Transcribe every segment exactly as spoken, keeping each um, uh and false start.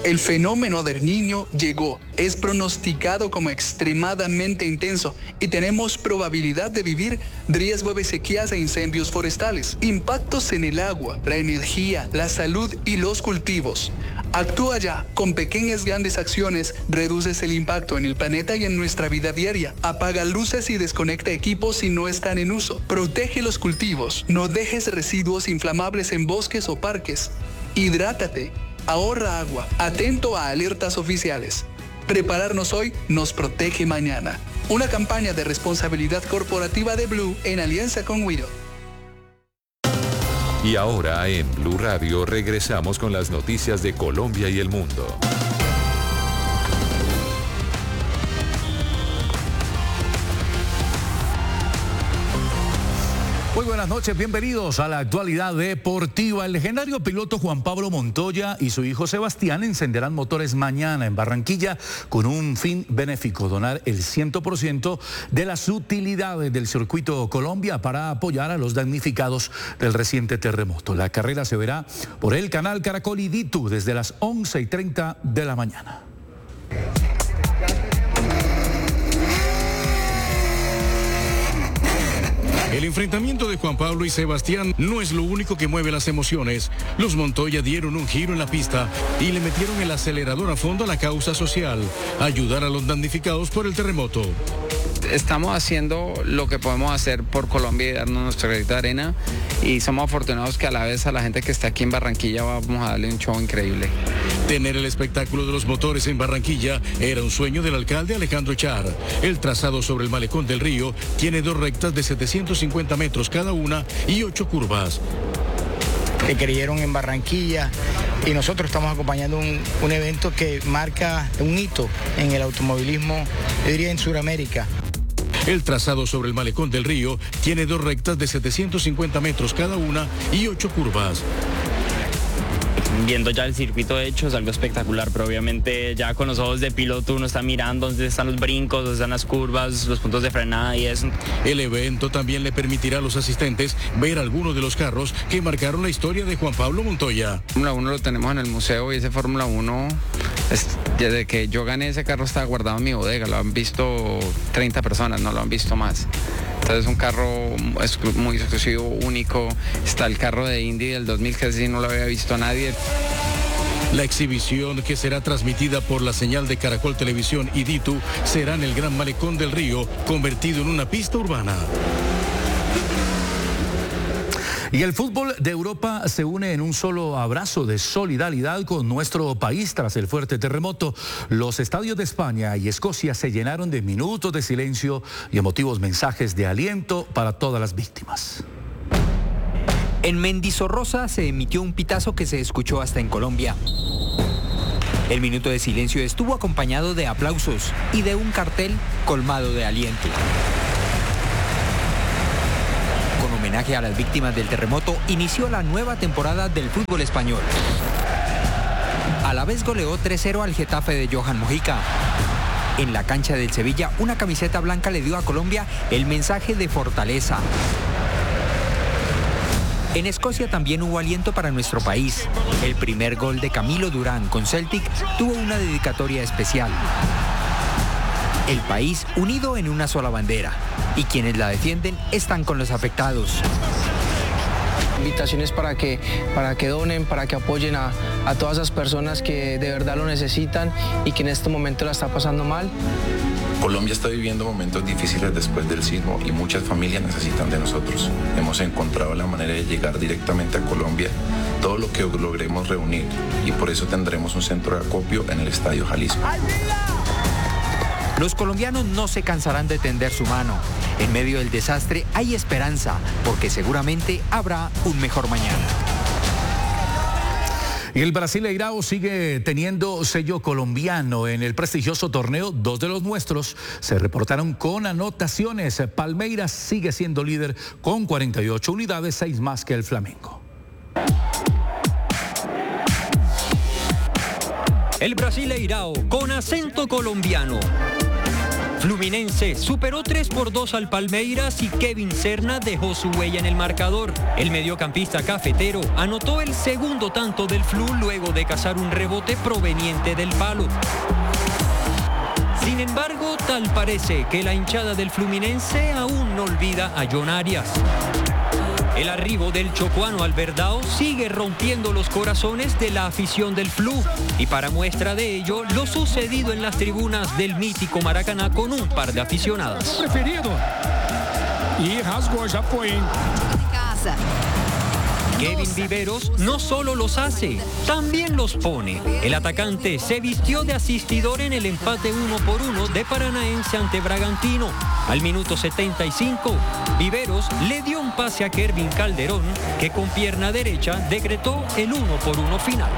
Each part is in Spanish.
El fenómeno del Niño llegó, es pronosticado como extremadamente intenso y tenemos probabilidad de vivir riesgo de sequías e incendios forestales, impactos en el agua, la energía, la salud y los cultivos. Actúa ya, con pequeñas grandes acciones, reduces el impacto en el planeta y en nuestra vida diaria. Apaga luces y desconecta equipos si no están en uso. Protege los cultivos, no dejes residuos inflamables en bosques o parques. Hidrátate. Ahorra agua, atento a alertas oficiales. Prepararnos hoy nos protege mañana. Una campaña de responsabilidad corporativa de Blue en alianza con Wido. Y ahora en Blue Radio regresamos con las noticias de Colombia y el mundo. Muy buenas noches, bienvenidos a la actualidad deportiva. El legendario piloto Juan Pablo Montoya y su hijo Sebastián encenderán motores mañana en Barranquilla con un fin benéfico, donar el cien por ciento de las utilidades del circuito Colombia para apoyar a los damnificados del reciente terremoto. La carrera se verá por el canal Caracol y Ditu desde las once y treinta de la mañana. El enfrentamiento de Juan Pablo y Sebastián no es lo único que mueve las emociones. Los Montoya dieron un giro en la pista y le metieron el acelerador a fondo a la causa social, ayudar a los damnificados por el terremoto. Estamos haciendo lo que podemos hacer por Colombia y darnos nuestro granito de arena, y somos afortunados que a la vez a la gente que está aquí en Barranquilla vamos a darle un show increíble. Tener el espectáculo de los motores en Barranquilla era un sueño del alcalde Alejandro Char. El trazado sobre el malecón del río tiene dos rectas de setecientos cincuenta metros cada una y ocho curvas. Que creyeron en Barranquilla y nosotros estamos acompañando un, un evento que marca un hito en el automovilismo, yo diría en Sudamérica. El trazado sobre el malecón del río tiene dos rectas de setecientos cincuenta metros cada una y ocho curvas. Viendo ya el circuito hecho es algo espectacular, pero obviamente ya con los ojos de piloto uno está mirando dónde están los brincos, dónde están las curvas, los puntos de frenada y eso. El evento también le permitirá a los asistentes ver algunos de los carros que marcaron la historia de Juan Pablo Montoya. Fórmula uno lo tenemos en el museo y ese Fórmula uno, es, desde que yo gané ese carro está guardado en mi bodega, lo han visto treinta personas, no lo han visto más. Entonces es un carro muy exclusivo, único. Está el carro de Indy del dos mil, que así no lo había visto nadie. La exhibición, que será transmitida por la señal de Caracol Televisión y Ditu, será en el Gran Malecón del Río, convertido en una pista urbana. Y el fútbol de Europa se une en un solo abrazo de solidaridad con nuestro país tras el fuerte terremoto. Los estadios de España y Escocia se llenaron de minutos de silencio y emotivos mensajes de aliento para todas las víctimas. En Mendizorroza se emitió un pitazo que se escuchó hasta en Colombia. El minuto de silencio estuvo acompañado de aplausos y de un cartel colmado de aliento. Con homenaje a las víctimas del terremoto, inició la nueva temporada del fútbol español. A la vez goleó tres cero al Getafe de Johan Mojica. En la cancha del Sevilla, una camiseta blanca le dio a Colombia el mensaje de fortaleza. En Escocia también hubo aliento para nuestro país. El primer gol de Camilo Durán con Celtic tuvo una dedicatoria especial. El país unido en una sola bandera, y quienes la defienden están con los afectados. Invitaciones para que, para que donen, para que apoyen a, a todas esas personas que de verdad lo necesitan y que en este momento la está pasando mal. Colombia está viviendo momentos difíciles después del sismo y muchas familias necesitan de nosotros. Hemos encontrado la manera de llegar directamente a Colombia, todo lo que logremos reunir, y por eso tendremos un centro de acopio en el Estadio Jalisco. Los colombianos no se cansarán de tender su mano. En medio del desastre hay esperanza, porque seguramente habrá un mejor mañana. Y el Brasileirao sigue teniendo sello colombiano en el prestigioso torneo. Dos de los nuestros se reportaron con anotaciones. Palmeiras sigue siendo líder con cuarenta y ocho unidades, seis más que el Flamengo. El Brasileirao con acento colombiano. Fluminense superó tres por dos al Palmeiras y Kevin Serna dejó su huella en el marcador. El mediocampista cafetero anotó el segundo tanto del Flu luego de cazar un rebote proveniente del palo. Sin embargo, tal parece que la hinchada del Fluminense aún no olvida a John Arias. El arribo del chocuano al Verdao sigue rompiendo los corazones de la afición del Flu. Y para muestra de ello, lo sucedido en las tribunas del mítico Maracaná con un par de aficionadas. Preferido. Y rasgó, ya fue. Kevin Viveros no solo los hace, también los pone. El atacante se vistió de asistidor en el empate uno por uno de Paranaense ante Bragantino. Al minuto setenta y cinco, Viveros le dio un pase a Kervin Calderón, que con pierna derecha decretó el uno por uno final.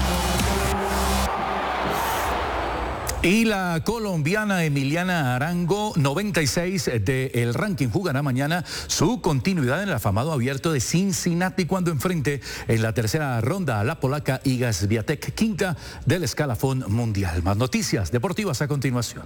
Y la colombiana Emiliana Arango, noventa y seis del ranking, jugará mañana su continuidad en el afamado abierto de Cincinnati cuando enfrente en la tercera ronda a la polaca Iga Swiatek, quinta del escalafón mundial. Más noticias deportivas a continuación.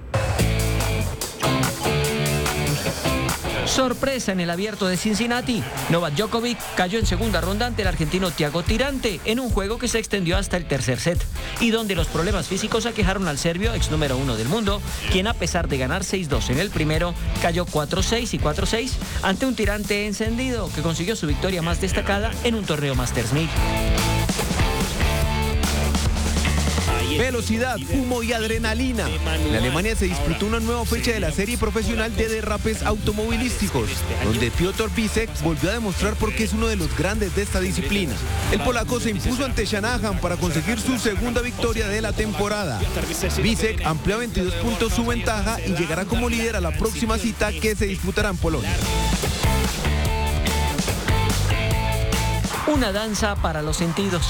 Sorpresa en el abierto de Cincinnati. Novak Djokovic cayó en segunda ronda ante el argentino Thiago Tirante en un juego que se extendió hasta el tercer set y donde los problemas físicos aquejaron al serbio, ex número uno del mundo, quien a pesar de ganar seis dos en el primero, cayó cuatro seis y cuatro seis ante un Tirante encendido que consiguió su victoria más destacada en un torneo Masters mil. Velocidad, humo y adrenalina. En Alemania se disputó una nueva fecha de la serie profesional de derrapes automovilísticos, donde Piotr Bisek volvió a demostrar por qué es uno de los grandes de esta disciplina. El polaco se impuso ante Shanahan para conseguir su segunda victoria de la temporada. Bisek amplió a veintidós puntos su ventaja y llegará como líder a la próxima cita que se disputará en Polonia. Una danza para los sentidos.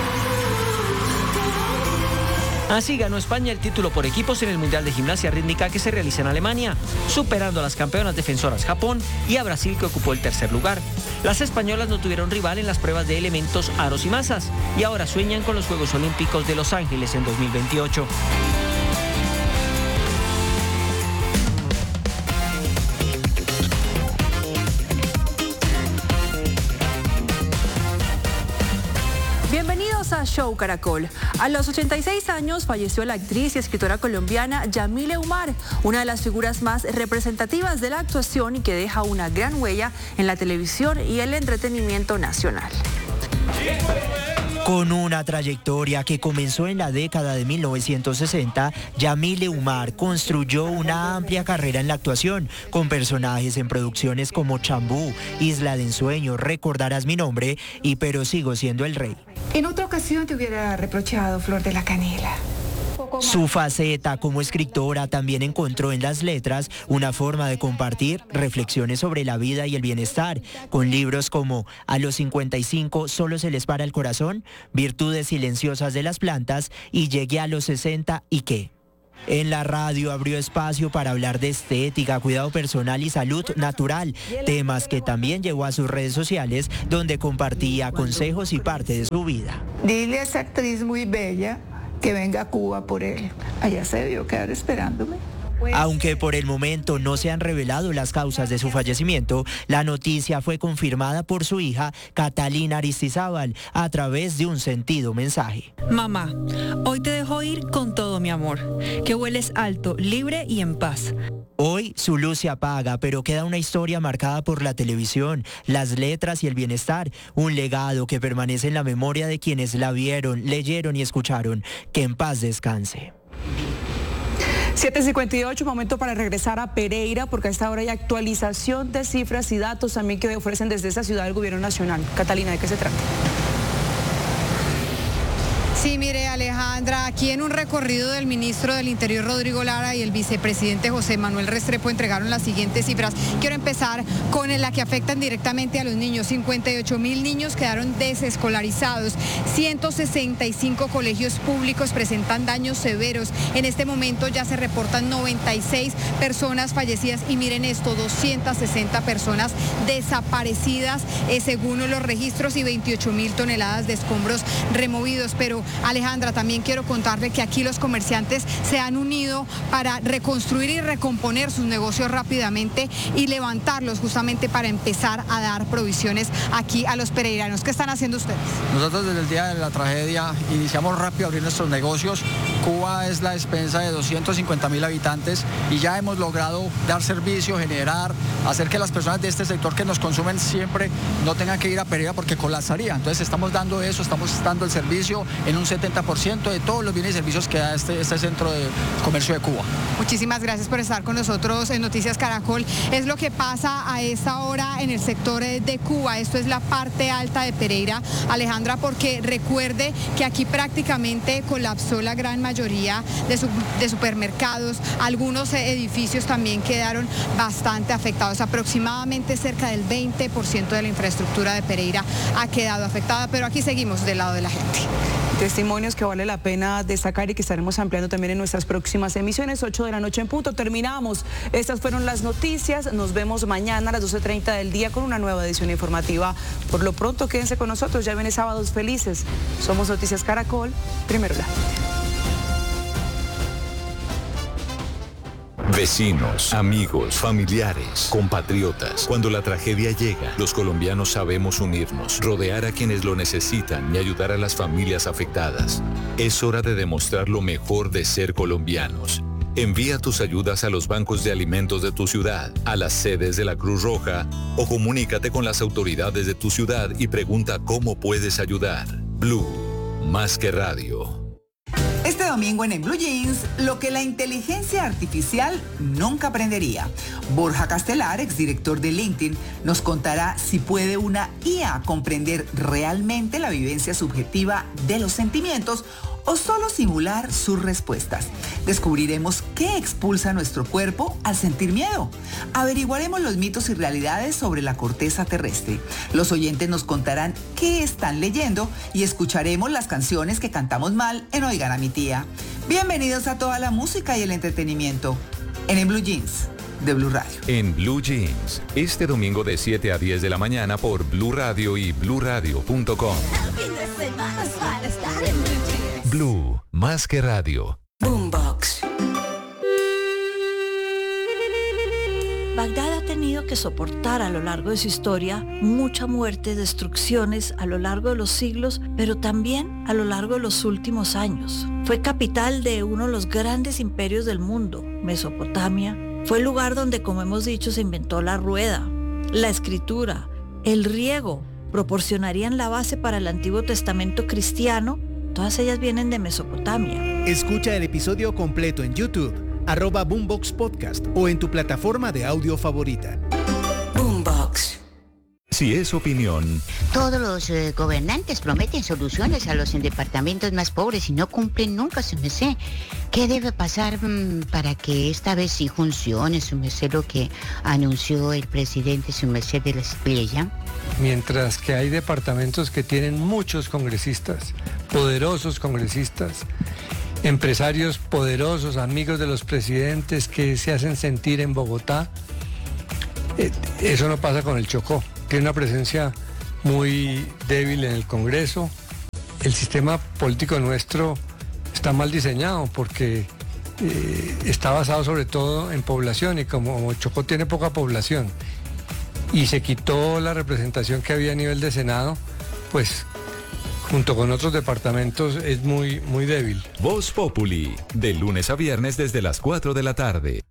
Así ganó España el título por equipos en el Mundial de Gimnasia Rítmica que se realiza en Alemania, superando a las campeonas defensoras Japón y a Brasil, que ocupó el tercer lugar. Las españolas no tuvieron rival en las pruebas de elementos, aros y masas y ahora sueñan con los Juegos Olímpicos de Los Ángeles en dos mil veintiocho. A Show Caracol. A los ochenta y seis años falleció la actriz y escritora colombiana Yamile Umar, una de las figuras más representativas de la actuación y que deja una gran huella en la televisión y el entretenimiento nacional. Con una trayectoria que comenzó en la década de mil novecientos sesenta, Yamile Umar construyó una amplia carrera en la actuación, con personajes en producciones como Chambú, Isla de Ensueño, Recordarás mi nombre y Pero sigo siendo el rey. En otra ocasión te hubiera reprochado Flor de la Canela. Su faceta como escritora también encontró en las letras una forma de compartir reflexiones sobre la vida y el bienestar, con libros como A los cincuenta y cinco solo se les para el corazón, Virtudes silenciosas de las plantas y Llegué a los sesenta y qué. En la radio abrió espacio para hablar de estética, cuidado personal y salud natural, temas que también llevó a sus redes sociales, donde compartía consejos y parte de su vida. Dile a esa actriz muy bella que venga a Cuba por él. Allá se debió quedar esperándome. Aunque por el momento no se han revelado las causas de su fallecimiento, la noticia fue confirmada por su hija, Catalina Aristizábal, a través de un sentido mensaje. Mamá, hoy te dejo ir con todo mi amor, que vueles alto, libre y en paz. Hoy su luz se apaga, pero queda una historia marcada por la televisión, las letras y el bienestar, un legado que permanece en la memoria de quienes la vieron, leyeron y escucharon. Que en paz descanse. siete cincuenta y ocho, momento para regresar a Pereira, porque a esta hora hay actualización de cifras y datos también que ofrecen desde esa ciudad el gobierno nacional. Catalina, ¿de qué se trata? Sí, mire, Alejandra, aquí en un recorrido del ministro del Interior, Rodrigo Lara, y el vicepresidente José Manuel Restrepo entregaron las siguientes cifras. Quiero empezar con la que afectan directamente a los niños. cincuenta y ocho mil niños quedaron desescolarizados. ciento sesenta y cinco colegios públicos presentan daños severos. En este momento ya se reportan noventa y seis personas fallecidas y miren esto, doscientas sesenta personas desaparecidas eh, según los registros y veintiocho mil toneladas de escombros removidos. Pero Alejandra, también quiero contarle que aquí los comerciantes se han unido para reconstruir y recomponer sus negocios rápidamente y levantarlos justamente para empezar a dar provisiones aquí a los pereiranos. ¿Qué están haciendo ustedes? Nosotros desde el día de la tragedia iniciamos rápido a abrir nuestros negocios. Cuba es la despensa de doscientos cincuenta mil habitantes y ya hemos logrado dar servicio, generar, hacer que las personas de este sector que nos consumen siempre no tengan que ir a Pereira porque colapsaría. Entonces estamos dando eso, estamos dando el servicio en un setenta por ciento de todos los bienes y servicios que da este, este centro de comercio de Cuba. Muchísimas gracias por estar con nosotros en Noticias Caracol. Es lo que pasa a esta hora en el sector de Cuba. Esto es la parte alta de Pereira, Alejandra, porque recuerde que aquí prácticamente colapsó la gran mayoría de, su, de supermercados. Algunos edificios también quedaron bastante afectados. Aproximadamente cerca del veinte por ciento de la infraestructura de Pereira ha quedado afectada, pero aquí seguimos del lado de la gente. Testimonios que vale la pena destacar y que estaremos ampliando también en nuestras próximas emisiones. ocho de la noche en punto. Terminamos. Estas fueron las noticias. Nos vemos mañana a las doce treinta del día con una nueva edición informativa. Por lo pronto, quédense con nosotros. Ya viene Sábados Felices. Somos Noticias Caracol. Primero la gente. Vecinos, amigos, familiares, compatriotas. Cuando la tragedia llega, los colombianos sabemos unirnos, rodear a quienes lo necesitan y ayudar a las familias afectadas. Es hora de demostrar lo mejor de ser colombianos. Envía tus ayudas a los bancos de alimentos de tu ciudad, a las sedes de la Cruz Roja o comunícate con las autoridades de tu ciudad y pregunta cómo puedes ayudar. Blue, más que radio. Este domingo en En Blue Jeans, lo que la inteligencia artificial nunca aprendería. Borja Castelar, exdirector de LinkedIn, nos contará si puede una I A comprender realmente la vivencia subjetiva de los sentimientos o solo simular sus respuestas. Descubriremos qué expulsa nuestro cuerpo al sentir miedo. Averiguaremos los mitos y realidades sobre la corteza terrestre. Los oyentes nos contarán qué están leyendo y escucharemos las canciones que cantamos mal en Oigan a mi tía. Bienvenidos a toda la música y el entretenimiento en En Blue Jeans de Blue Radio. En Blue Jeans, este domingo de siete a diez de la mañana por Blue Radio y blue radio punto com. Blue, más que radio. Boombox. Bagdad ha tenido que soportar a lo largo de su historia mucha muerte, destrucciones a lo largo de los siglos, pero también a lo largo de los últimos años. Fue capital de uno de los grandes imperios del mundo, Mesopotamia. Fue el lugar donde, como hemos dicho, se inventó la rueda, la escritura, el riego. Proporcionarían la base para el Antiguo Testamento cristiano. Todas ellas vienen de Mesopotamia. Escucha el episodio completo en YouTube, arroba Boombox Podcast o en tu plataforma de audio favorita. Boombox. Si es opinión. Todos los eh, gobernantes prometen soluciones a los departamentos más pobres y no cumplen nunca, su merced. ¿Qué debe pasar mmm, para que esta vez sí funcione, su merced, lo que anunció el presidente, su merced, de la estrella? Mientras que hay departamentos que tienen muchos congresistas, poderosos congresistas, empresarios poderosos, amigos de los presidentes que se hacen sentir en Bogotá, eh, eso no pasa con el Chocó. Tiene una presencia muy débil en el Congreso. El sistema político nuestro está mal diseñado porque eh, está basado sobre todo en población y como Chocó tiene poca población y se quitó la representación que había a nivel de Senado, pues junto con otros departamentos es muy, muy débil. Voz Populi, de lunes a viernes desde las cuatro de la tarde.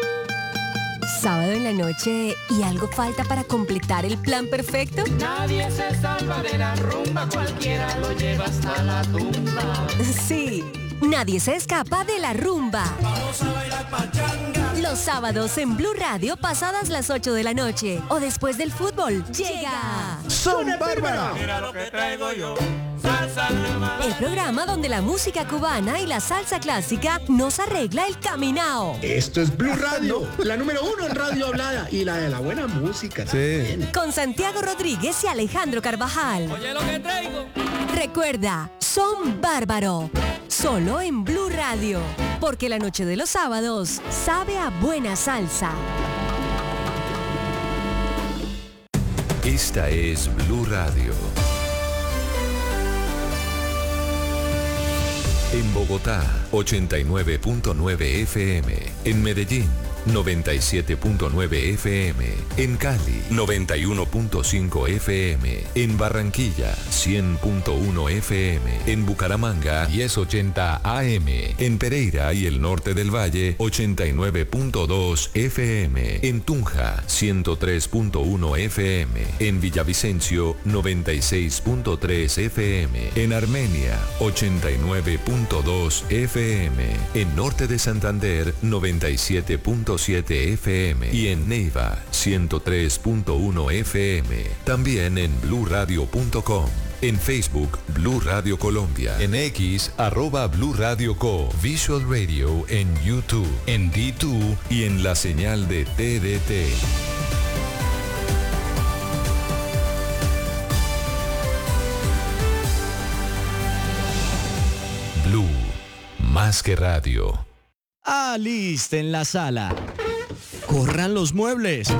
Sábado en la noche y algo falta para completar el plan perfecto. Nadie se salva de la rumba, cualquiera lo lleva hasta la tumba. Sí, nadie se escapa de la rumba. Vamos a bailar pachanga. Los sábados en Blue Radio pasadas las ocho de la noche o después del fútbol llega Son Bárbara. Mira lo que traigo yo. Salsa el programa donde la música cubana y la salsa clásica nos arregla el caminao. Esto es Blue Radio, la número uno en radio hablada y la de la buena música. Sí. Con Santiago Rodríguez y Alejandro Carvajal. Oye lo que traigo. Recuerda, Son Bárbaro. Solo en Blue Radio. Porque la noche de los sábados sabe a buena salsa. Esta es Blue Radio. En Bogotá, ochenta y nueve punto nueve F M. En Medellín, noventa y siete punto nueve F M. En Cali, noventa y uno punto cinco F M. En Barranquilla, cien punto uno F M. En Bucaramanga, mil ochenta A M. En Pereira y el norte del Valle, ochenta y nueve punto dos F M. En Tunja, ciento tres punto uno F M. En Villavicencio, noventa y seis punto tres F M. En Armenia, ochenta y nueve punto dos F M. En Norte de Santander, noventa y siete punto siete F M. Y en Neiva, ciento tres punto uno F M. También en blue radio punto com. En Facebook, Blue Radio Colombia. En X, arroba Blue Radio Co. Visual Radio en YouTube, en D dos y en la señal de T D T. Blue, más que radio. Alisten la sala. Corran los muebles.